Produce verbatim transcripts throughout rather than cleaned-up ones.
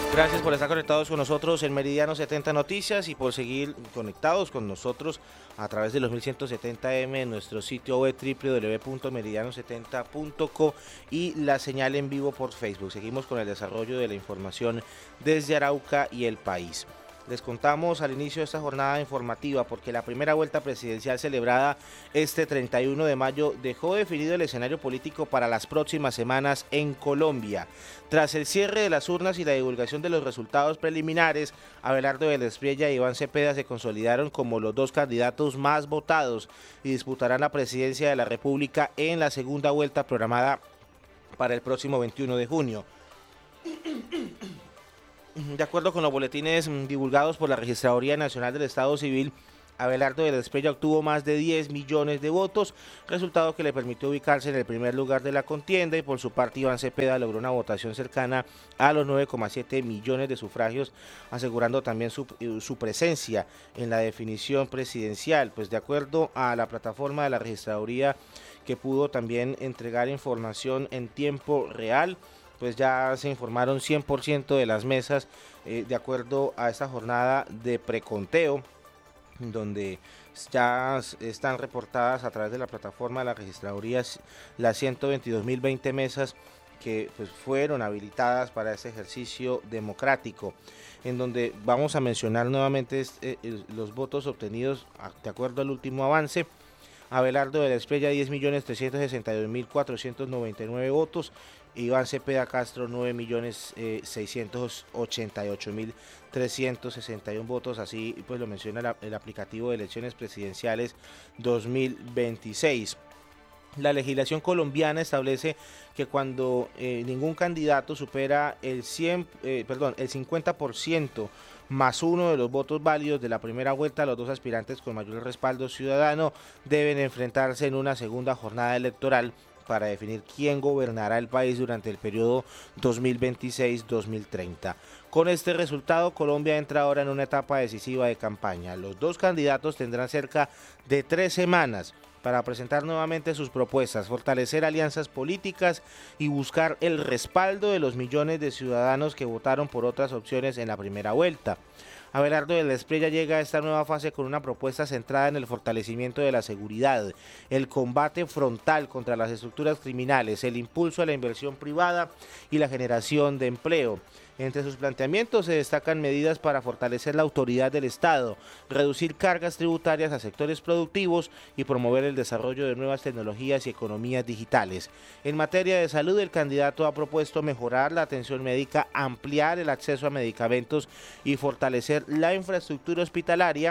Gracias por estar conectados con nosotros en Meridiano setenta Noticias y por seguir conectados con nosotros a través de los mil ciento setenta eme en nuestro sitio web doble u doble u doble u punto meridiano setenta punto co y la señal en vivo por Facebook. Seguimos con el desarrollo de la información desde Arauca y el país. Les contamos al inicio de esta jornada informativa porque la primera vuelta presidencial celebrada este treinta y uno de mayo dejó definido el escenario político para las próximas semanas en Colombia. Tras el cierre de las urnas y la divulgación de los resultados preliminares, Abelardo del Espriella y Iván Cepeda se consolidaron como los dos candidatos más votados y disputarán la presidencia de la República en la segunda vuelta programada para el próximo veintiuno de junio. De acuerdo con los boletines divulgados por la Registraduría Nacional del Estado Civil, Abelardo del Espriella obtuvo más de diez millones de votos, resultado que le permitió ubicarse en el primer lugar de la contienda, y por su parte Iván Cepeda logró una votación cercana a los nueve coma siete millones de sufragios, asegurando también su, su presencia en la definición presidencial. Pues de acuerdo a la plataforma de la Registraduría, que pudo también entregar información en tiempo real, pues ya se informaron cien por ciento de las mesas eh, de acuerdo a esta jornada de preconteo, donde ya están reportadas a través de la plataforma de la Registraduría las ciento veintidós mil veinte mesas que pues fueron habilitadas para este ejercicio democrático, en donde vamos a mencionar nuevamente este, eh, los votos obtenidos de acuerdo al último avance. Abelardo del Espriella diez millones trescientos sesenta y dos mil cuatrocientos noventa y nueve votos, Iván Cepeda Castro nueve millones seiscientos ochenta y ocho mil trescientos sesenta y uno votos, así pues lo menciona la, el aplicativo de elecciones presidenciales dos mil veintiséis. La legislación colombiana establece que cuando eh, ningún candidato supera el cien, eh, perdón, el cincuenta por ciento más uno de los votos válidos de la primera vuelta, los dos aspirantes con mayor respaldo ciudadano deben enfrentarse en una segunda jornada electoral para definir quién gobernará el país durante el periodo dos mil veintiséis dos mil treinta. Con este resultado, Colombia entra ahora en una etapa decisiva de campaña. Los dos candidatos tendrán cerca de tres semanas para presentar nuevamente sus propuestas, fortalecer alianzas políticas y buscar el respaldo de los millones de ciudadanos que votaron por otras opciones en la primera vuelta. Abelardo del Espriella llega a esta nueva fase con una propuesta centrada en el fortalecimiento de la seguridad, el combate frontal contra las estructuras criminales, el impulso a la inversión privada y la generación de empleo. Entre sus planteamientos se destacan medidas para fortalecer la autoridad del Estado, reducir cargas tributarias a sectores productivos y promover el desarrollo de nuevas tecnologías y economías digitales. En materia de salud, el candidato ha propuesto mejorar la atención médica, ampliar el acceso a medicamentos y fortalecer la infraestructura hospitalaria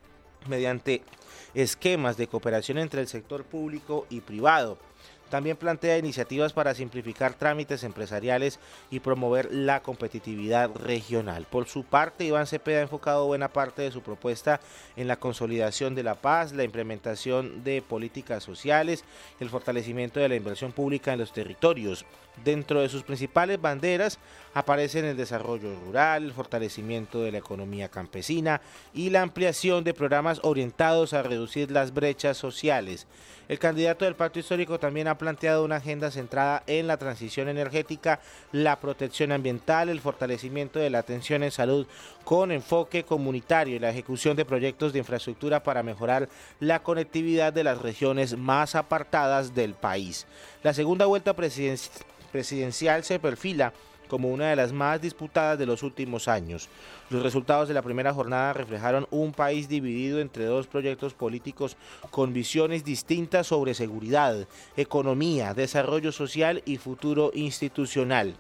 mediante esquemas de cooperación entre el sector público y privado. También plantea iniciativas para simplificar trámites empresariales y promover la competitividad regional. Por su parte, Iván Cepeda ha enfocado buena parte de su propuesta en la consolidación de la paz, la implementación de políticas sociales, el fortalecimiento de la inversión pública en los territorios. Dentro de sus principales banderas aparecen el desarrollo rural, el fortalecimiento de la economía campesina y la ampliación de programas orientados a reducir las brechas sociales. El candidato del Pacto Histórico también ha planteado una agenda centrada en la transición energética, la protección ambiental, el fortalecimiento de la atención en salud con enfoque comunitario y la ejecución de proyectos de infraestructura para mejorar la conectividad de las regiones más apartadas del país. La segunda vuelta presidencial presidencial se perfila como una de las más disputadas de los últimos años. Los resultados de la primera jornada reflejaron un país dividido entre dos proyectos políticos con visiones distintas sobre seguridad, economía, desarrollo social y futuro institucional.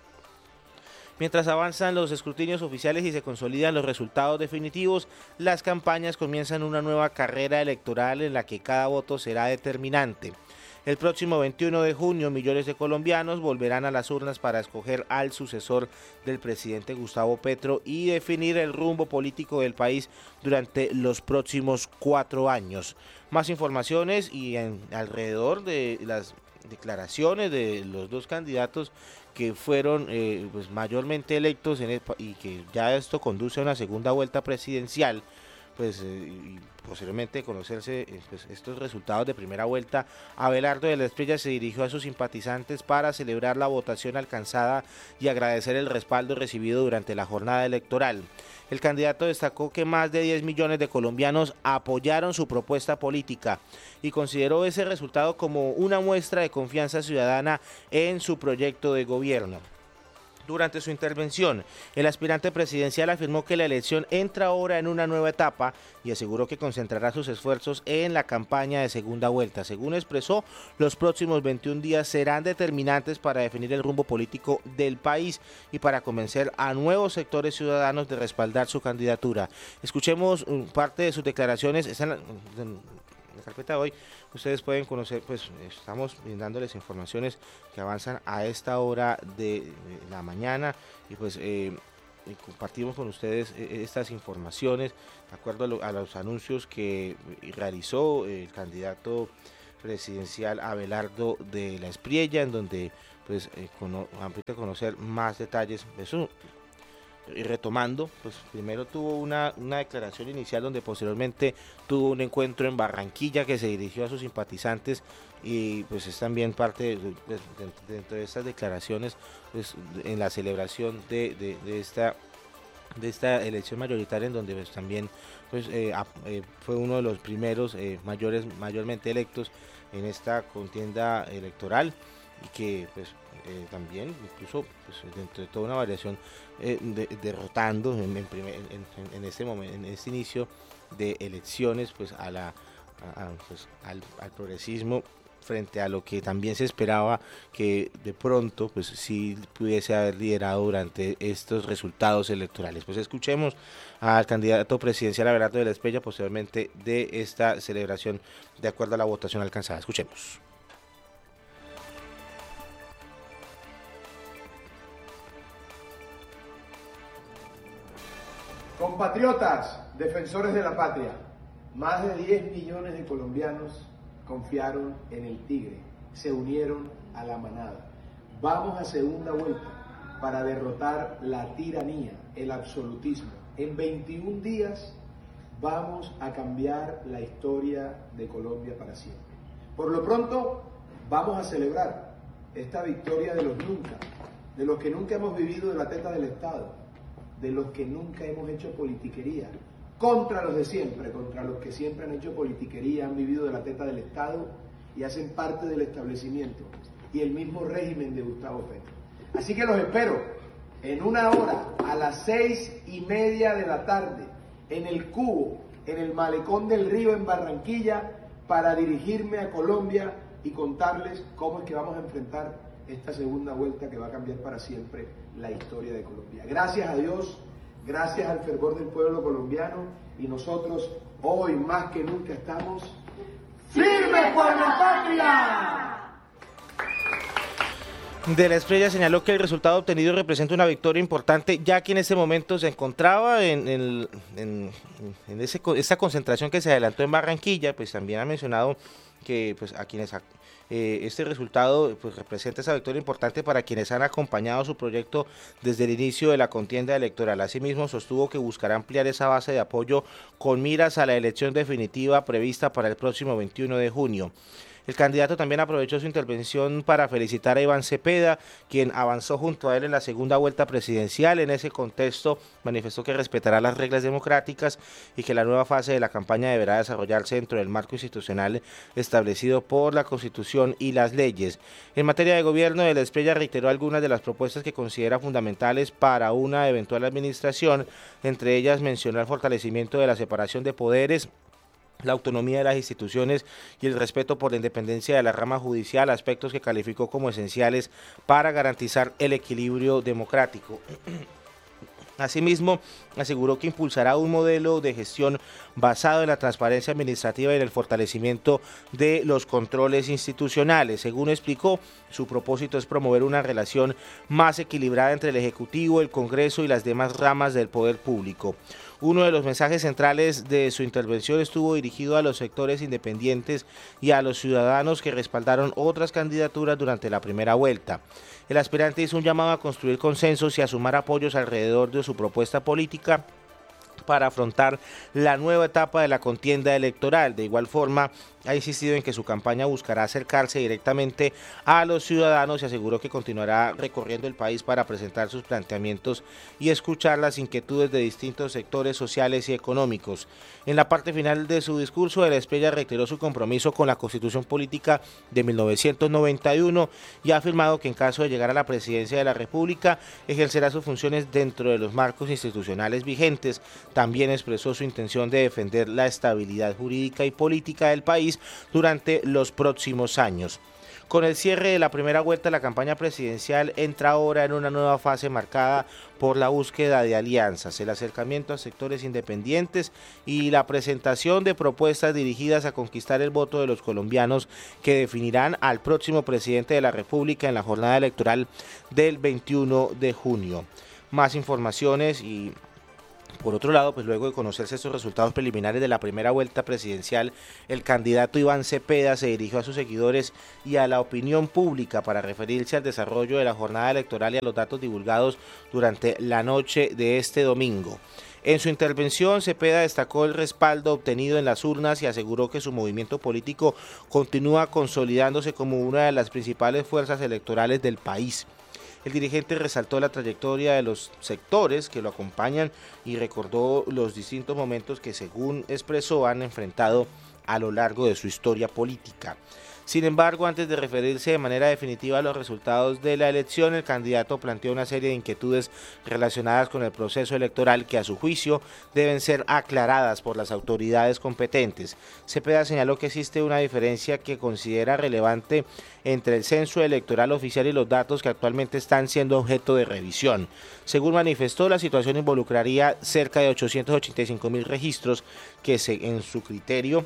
Mientras avanzan los escrutinios oficiales y se consolidan los resultados definitivos, las campañas comienzan una nueva carrera electoral en la que cada voto será determinante. El próximo veintiuno de junio, millones de colombianos volverán a las urnas para escoger al sucesor del presidente Gustavo Petro y definir el rumbo político del país durante los próximos cuatro años. Más informaciones y en, alrededor de las declaraciones de los dos candidatos que fueron eh, pues mayormente electos en el, y que ya esto conduce a una segunda vuelta presidencial, pues eh, y posteriormente conocerse eh, pues, estos resultados de primera vuelta, Abelardo de la Espriella se dirigió a sus simpatizantes para celebrar la votación alcanzada y agradecer el respaldo recibido durante la jornada electoral. El candidato destacó que más de diez millones de colombianos apoyaron su propuesta política y consideró ese resultado como una muestra de confianza ciudadana en su proyecto de gobierno. Durante su intervención, el aspirante presidencial afirmó que la elección entra ahora en una nueva etapa y aseguró que concentrará sus esfuerzos en la campaña de segunda vuelta. Según expresó, los próximos veintiún días serán determinantes para definir el rumbo político del país y para convencer a nuevos sectores ciudadanos de respaldar su candidatura. Escuchemos parte de sus declaraciones. Está en la, en la carpeta de hoy. Ustedes pueden conocer, pues estamos brindándoles informaciones que avanzan a esta hora de la mañana y pues eh, y compartimos con ustedes estas informaciones de acuerdo a, lo, a los anuncios que realizó el candidato presidencial Abelardo de la Espriella, en donde pues eh, cono, ampliamente conocer más detalles de eso. Y retomando, pues primero tuvo una, una declaración inicial donde posteriormente tuvo un encuentro en Barranquilla que se dirigió a sus simpatizantes y pues es también parte de, de, de, dentro de estas declaraciones pues, en la celebración de, de, de esta de esta elección mayoritaria en donde pues, también pues, eh, eh, fue uno de los primeros eh, mayores mayormente electos en esta contienda electoral y que pues eh, también incluso pues, dentro de toda una variación eh, de, derrotando en, en, primer, en, en este momento, en este inicio de elecciones pues a la a, pues, al, al progresismo frente a lo que también se esperaba que de pronto pues sí pudiese haber liderado durante estos resultados electorales. Pues escuchemos al candidato presidencial Abelardo de la Espriella posteriormente de esta celebración de acuerdo a la votación alcanzada. Escuchemos. Compatriotas, defensores de la patria, más de diez millones de colombianos confiaron en el Tigre, se unieron a la manada. Vamos a segunda vuelta para derrotar la tiranía, el absolutismo. En veintiún días vamos a cambiar la historia de Colombia para siempre. Por lo pronto, vamos a celebrar esta victoria de los nunca, de los que nunca hemos vivido de la teta del Estado, de los que nunca hemos hecho politiquería, contra los de siempre, contra los que siempre han hecho politiquería, han vivido de la teta del Estado y hacen parte del establecimiento y el mismo régimen de Gustavo Petro. Así que los espero en una hora, a las seis y media de la tarde, en el Cubo, en el Malecón del Río, en Barranquilla, para dirigirme a Colombia y contarles cómo es que vamos a enfrentar esta segunda vuelta que va a cambiar para siempre la historia de Colombia. Gracias a Dios, gracias al fervor del pueblo colombiano y nosotros hoy más que nunca estamos firmes por la patria. De la Espriella señaló que el resultado obtenido representa una victoria importante, ya que en ese momento se encontraba en, en, en, en ese, esta concentración que se adelantó en Barranquilla. Pues también ha mencionado que pues a quienes eh, este resultado pues representa esa victoria importante para quienes han acompañado su proyecto desde el inicio de la contienda electoral. Asimismo, sostuvo que buscará ampliar esa base de apoyo con miras a la elección definitiva prevista para el próximo veintiuno de junio. El candidato también aprovechó su intervención para felicitar a Iván Cepeda, quien avanzó junto a él en la segunda vuelta presidencial. En ese contexto, manifestó que respetará las reglas democráticas y que la nueva fase de la campaña deberá desarrollarse dentro del marco institucional establecido por la Constitución y las leyes. En materia de gobierno, de la Espriella reiteró algunas de las propuestas que considera fundamentales para una eventual administración. Entre ellas, mencionó el fortalecimiento de la separación de poderes, la autonomía de las instituciones y el respeto por la independencia de la rama judicial, aspectos que calificó como esenciales para garantizar el equilibrio democrático. Asimismo, aseguró que impulsará un modelo de gestión basado en la transparencia administrativa y en el fortalecimiento de los controles institucionales. Según explicó, su propósito es promover una relación más equilibrada entre el Ejecutivo, el Congreso y las demás ramas del poder público. Uno de los mensajes centrales de su intervención estuvo dirigido a los sectores independientes y a los ciudadanos que respaldaron otras candidaturas durante la primera vuelta. El aspirante hizo un llamado a construir consensos y a sumar apoyos alrededor de su propuesta política para afrontar la nueva etapa de la contienda electoral. De igual forma, ha insistido en que su campaña buscará acercarse directamente a los ciudadanos y aseguró que continuará recorriendo el país para presentar sus planteamientos y escuchar las inquietudes de distintos sectores sociales y económicos. En la parte final de su discurso, el Espriella reiteró su compromiso con la Constitución Política de mil novecientos noventa y uno y ha afirmado que en caso de llegar a la presidencia de la República ejercerá sus funciones dentro de los marcos institucionales vigentes. También expresó su intención de defender la estabilidad jurídica y política del país durante los próximos años. Con el cierre de la primera vuelta, la campaña presidencial entra ahora en una nueva fase marcada por la búsqueda de alianzas, el acercamiento a sectores independientes y la presentación de propuestas dirigidas a conquistar el voto de los colombianos que definirán al próximo presidente de la República en la jornada electoral del veintiuno de junio. Más informaciones y... Por otro lado, pues luego de conocerse estos resultados preliminares de la primera vuelta presidencial, el candidato Iván Cepeda se dirigió a sus seguidores y a la opinión pública para referirse al desarrollo de la jornada electoral y a los datos divulgados durante la noche de este domingo. En su intervención, Cepeda destacó el respaldo obtenido en las urnas y aseguró que su movimiento político continúa consolidándose como una de las principales fuerzas electorales del país. El dirigente resaltó la trayectoria de los sectores que lo acompañan y recordó los distintos momentos que, según expresó, han enfrentado a lo largo de su historia política. Sin embargo, antes de referirse de manera definitiva a los resultados de la elección, el candidato planteó una serie de inquietudes relacionadas con el proceso electoral que, a su juicio, deben ser aclaradas por las autoridades competentes. Cepeda señaló que existe una diferencia que considera relevante entre el censo electoral oficial y los datos que actualmente están siendo objeto de revisión. Según manifestó, la situación involucraría cerca de ochocientos ochenta y cinco mil registros que, en su criterio,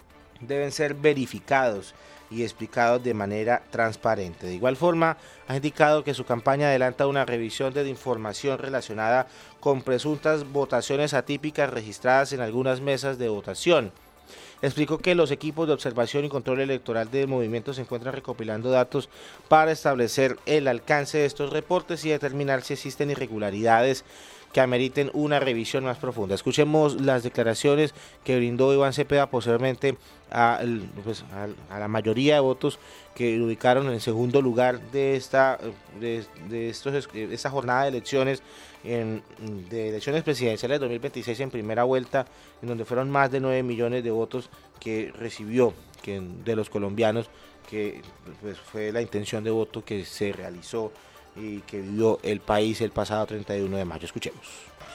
deben ser verificados y explicados de manera transparente. De igual forma, ha indicado que su campaña adelanta una revisión de información relacionada con presuntas votaciones atípicas registradas en algunas mesas de votación. Explicó que los equipos de observación y control electoral del movimiento se encuentran recopilando datos para establecer el alcance de estos reportes y determinar si existen irregularidades que ameriten una revisión más profunda. Escuchemos las declaraciones que brindó Iván Cepeda posteriormente a, pues, a, a la mayoría de votos que lo ubicaron en segundo lugar de esta, de, de estos, de esta jornada de elecciones, en, de elecciones presidenciales de dos mil veintiséis en primera vuelta, en donde fueron más de nueve millones de votos que recibió que, de los colombianos, que pues, fue la intención de voto que se realizó y que vivió el país el pasado treinta y uno de mayo. Escuchemos.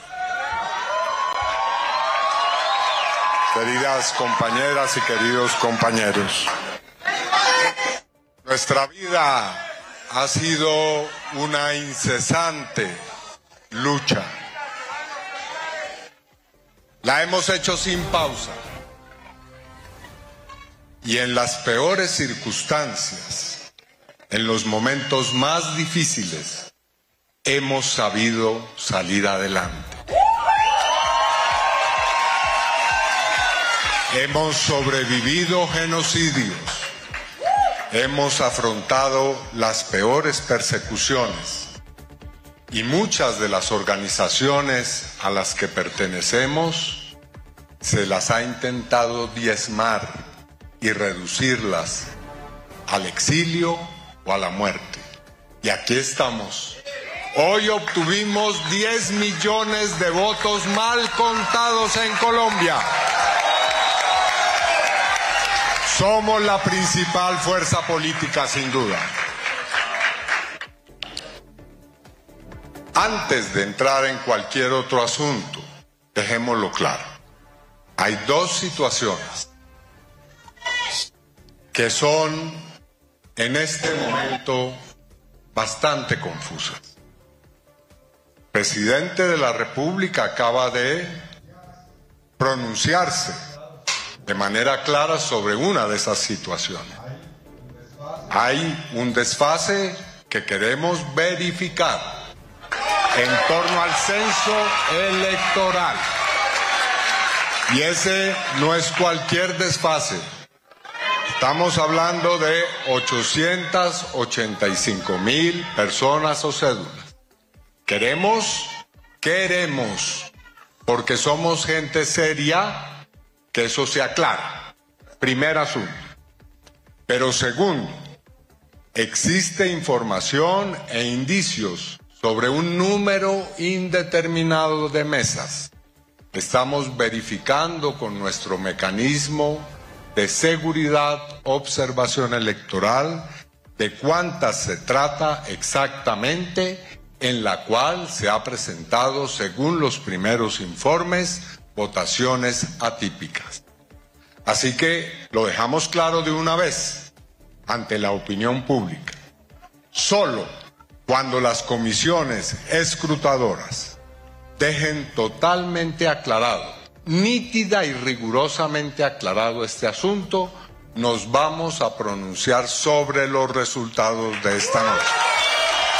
Queridas compañeras y queridos compañeros, nuestra vida ha sido una incesante lucha. La hemos hecho sin pausa y en las peores circunstancias, en los momentos más difíciles, hemos sabido salir adelante. Hemos sobrevivido genocidios, hemos afrontado las peores persecuciones y muchas de las organizaciones a las que pertenecemos se las ha intentado diezmar y reducirlas al exilio o a la muerte. Y aquí estamos. Hoy obtuvimos diez millones de votos mal contados en Colombia. Somos la principal fuerza política, sin duda. Antes de entrar en cualquier otro asunto, dejémoslo claro. Hay dos situaciones que son en este momento bastante confusas. El presidente de la República acaba de pronunciarse de manera clara sobre una de esas situaciones. Hay un desfase que queremos verificar en torno al censo electoral. Y ese no es cualquier desfase. Estamos hablando de ochocientas ochenta y cinco mil personas o cédulas. Queremos, queremos porque somos gente seria, que eso se aclara. Primer asunto. Pero segundo, existe información e indicios sobre un número indeterminado de mesas. Estamos verificando con nuestro mecanismo de seguridad, observación electoral, de cuántas se trata exactamente, en la cual se ha presentado, según los primeros informes, votaciones atípicas. Así que lo dejamos claro de una vez ante la opinión pública. Solo cuando las comisiones escrutadoras dejen totalmente aclarado, nítida y rigurosamente aclarado este asunto, nos vamos a pronunciar sobre los resultados de esta noche.